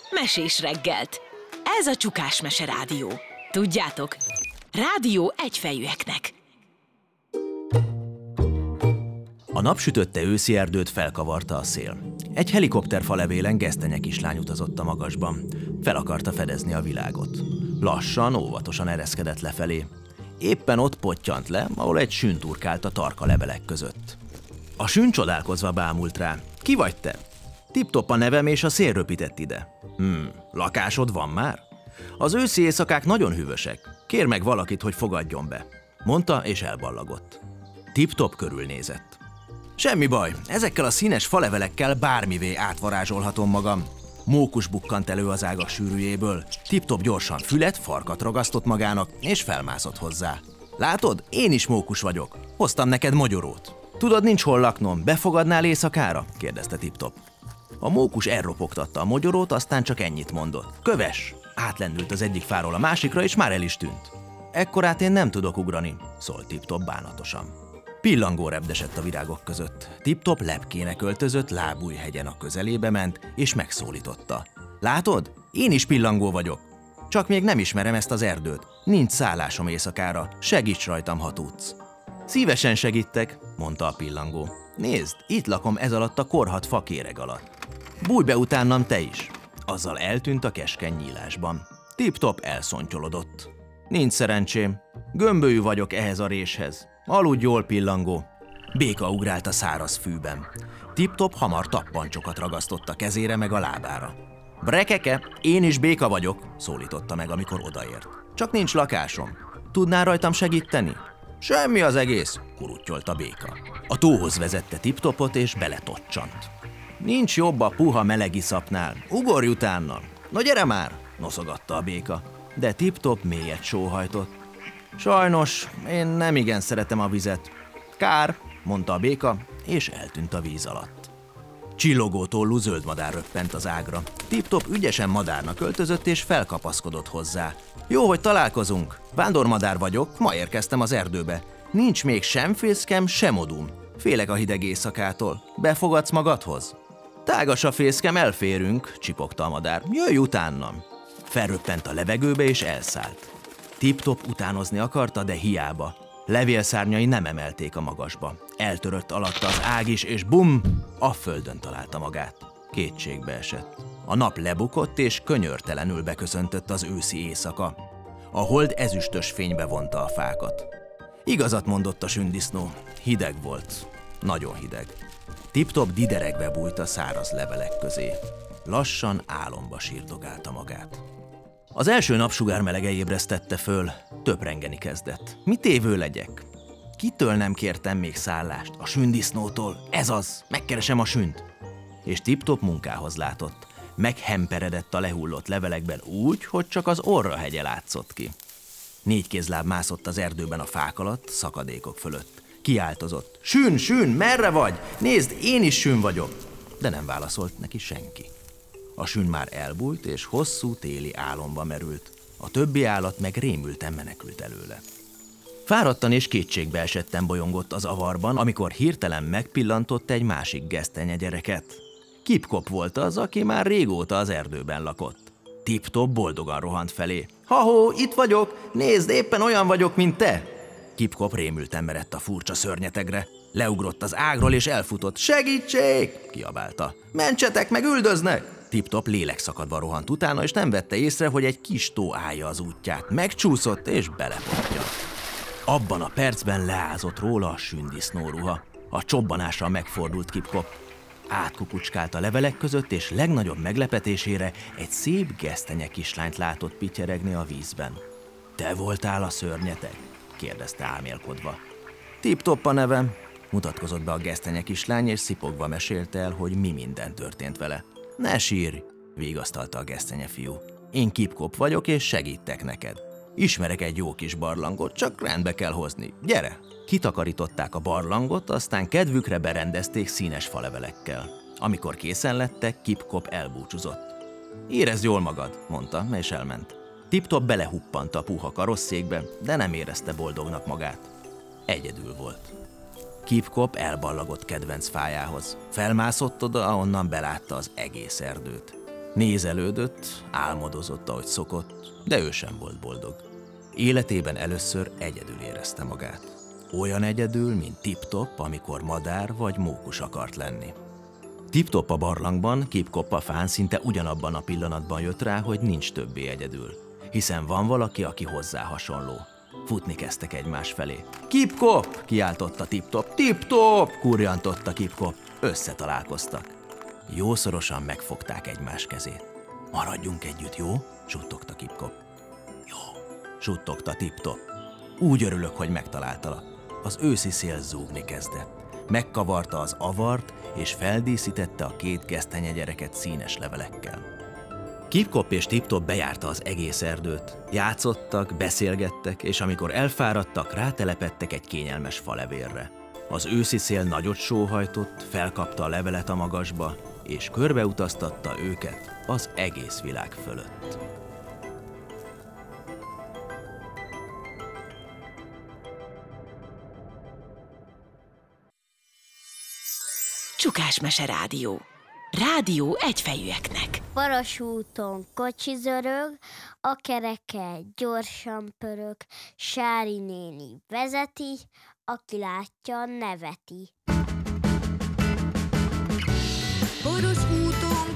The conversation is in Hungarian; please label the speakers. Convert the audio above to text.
Speaker 1: Mesés reggelt. Ez a Csukás Mese Rádió. Tudjátok, rádió egyfejűeknek.
Speaker 2: A napsütötte őszi erdőt felkavarta a szél. Egy helikopterfalevélen gesztenye kislány utazott a magasban. Fel akarta fedezni a világot. Lassan, óvatosan ereszkedett lefelé. Éppen ott pottyant le, ahol egy sün turkált a tarka levelek között. A sün csodálkozva bámult rá. Ki vagy te? Tip-top a nevem, és a szél röpített ide. Lakásod van már? Az őszi éjszakák nagyon hűvösek. Kér meg valakit, hogy fogadjon be, mondta, és elballagott. Tip-top körülnézett. Semmi baj, ezekkel a színes falevelekkel bármivé átvarázsolhatom magam. Mókus bukkant elő az ágak sűrűjéből. Tip-top gyorsan fület, farkat ragasztott magának, és felmászott hozzá. Látod, én is mókus vagyok. Hoztam neked mogyorót. Tudod, nincs hol laknom, befogadnál éjszakára? Kérdezte Tip-top. A mókus elropogtatta a mogyorót, aztán csak ennyit mondott. Kövess! Átlendült az egyik fáról a másikra, és már el is tűnt. Ekkorát én nem tudok ugrani, szólt Tip-top bánatosan. Pillangó repdesett a virágok között. Tip-top lepkének öltözött lábújhegyen a közelébe ment, és megszólította. Látod? Én is pillangó vagyok. Csak még nem ismerem ezt az erdőt. Nincs szállásom éjszakára. Segíts rajtam, ha tudsz. Szívesen segítek, mondta a pillangó. Nézd, itt lakom ez alatt a korhadt fakéreg alatt. Bújj be utánam te is. Azzal eltűnt a keskeny nyílásban. Tip-top elszontyolodott. Nincs szerencsém. Gömbölyű vagyok ehhez a réshez. Aludj jól, pillangó. Béka ugrált a száraz fűben. Tip-top hamar tappancsokat ragasztott a kezére meg a lábára. Brekeke, én is béka vagyok, szólította meg, amikor odaért. Csak nincs lakásom. Tudnál rajtam segíteni? Semmi az egész, kuruttyolta béka. A tóhoz vezette Tip-topot, és beletotcsant. Nincs jobb a puha meleg iszapnál. Ugorj utána. No gyere már, noszogatta a béka. De Tip-top mélyet sóhajtott. Sajnos, én nem igen szeretem a vizet. Kár, mondta a béka, és eltűnt a víz alatt. Csillogó tollú zöld madár röppent az ágra. Tip-top ügyesen madárnak öltözött, és felkapaszkodott hozzá. Jó, hogy találkozunk. Vándormadár vagyok, ma érkeztem az erdőbe. Nincs még sem fészkem, sem modum. Félek a hideg éjszakától. Befogadsz magadhoz? Tágas a fészkem, elférünk, csipogta a madár. Jöjj utánam. Felröppent a levegőbe, és elszállt. Tip-top utánozni akarta, de hiába. Levélszárnyai nem emelték a magasba. Eltörött alatta az ág is, és bum! A földön találta magát. Kétségbe esett. A nap lebukott, és könyörtelenül beköszöntött az őszi éjszaka. A hold ezüstös fénybe vonta a fákat. Igazat mondott a sündisznó. Hideg volt. Nagyon hideg. Tip-top dideregve bújt a száraz levelek közé. Lassan álomba sírdogálta magát. Az első napsugár melege ébresztette föl, töprengeni kezdett. Mit tévő legyek? Kitől nem kértem még szállást? A sündisznótól. Ez az, megkeresem a sünt. És Tip-top munkához látott. Meghemperedett a lehullott levelekben úgy, hogy csak az orrahegye látszott ki. 4 kézláb mászott az erdőben a fák alatt, szakadékok fölött. Kiáltozott. Sün, sün, merre vagy? Nézd, én is sün vagyok. De nem válaszolt neki senki. A sün már elbújt, és hosszú téli álomba merült. A többi állat meg rémülten menekült előle. Fáradtan és kétségbe esetten bolyongott az avarban, amikor hirtelen megpillantott egy másik gesztenye gyereket. Kip-kop volt az, aki már régóta az erdőben lakott. Tip-top boldogan rohant felé. Ha-hó, itt vagyok! Nézd, éppen olyan vagyok, mint te! Kip-kop rémülten merett a furcsa szörnyetegre. Leugrott az ágról, és elfutott. Segítség! Kiabálta. Mentsetek meg, üldöznek! Tip-top lélekszakadva rohant utána, és nem vette észre, hogy egy kis tó állja az útját. Megcsúszott, és belepottyant. Abban a percben leázott róla a sündisznóruha. A csobbanással megfordult Kip-kop. Átkukucskált a levelek között, és legnagyobb meglepetésére egy szép gesztenye kislányt látott pityeregni a vízben. Te voltál a szörnyeteg? Kérdezte álmélkodva. Tip-top a nevem, mutatkozott be a gesztenye kislány, és szipogva mesélte el, hogy mi minden történt vele. Ne sírj, vigasztalta a gesztenye fiú. Én Kip-kop vagyok, és segítek neked. Ismerek egy jó kis barlangot, csak rendbe kell hozni. Gyere! Kitakarították a barlangot, aztán kedvükre berendezték színes falevelekkel. Amikor készen lettek, Kip-kop elbúcsúzott. Érezd jól magad, mondta, és elment. Tip-top belehuppant a puha karosszékbe, de nem érezte boldognak magát. Egyedül volt. Kip-kop elballagott kedvenc fájához. Felmászott oda, ahonnan belátta az egész erdőt. Nézelődött, álmodozott, ahogy szokott, de ő sem volt boldog. Életében először egyedül érezte magát. Olyan egyedül, mint Tip-Top, amikor madár vagy mókus akart lenni. Tip-Top a barlangban, Kip-Kop a fán szinte ugyanabban a pillanatban jött rá, hogy nincs többé egyedül, hiszen van valaki, aki hozzá hasonló. Futni kezdtek egymás felé. Kip-Kop! Kiáltotta Tip-Top. Tip-Top! Kurjantotta Kip-Kop. Összetalálkoztak. Jószorosan megfogták egymás kezét. Maradjunk együtt, jó? Suttogta Kip-Kop. Jó, suttogta Tip-Top. Úgy örülök, hogy megtaláltalak. Az őszi szél zúgni kezdett. Megkavarta az avart, és feldíszítette a két gesztenyegyereket színes levelekkel. Kip-Kop és Tip-Top bejárta az egész erdőt. Játszottak, beszélgettek, és amikor elfáradtak, rátelepedtek egy kényelmes falevérre. Az őszi szél nagyot sóhajtott, felkapta a levelet a magasba, és körbeutaztatta őket az egész világ fölött.
Speaker 1: Csukásmese Rádió. Rádió egyfejűeknek.
Speaker 3: Parasúton kocsi zörög, a kereke gyorsan pörög, Sári néni vezeti, aki látja, neveti.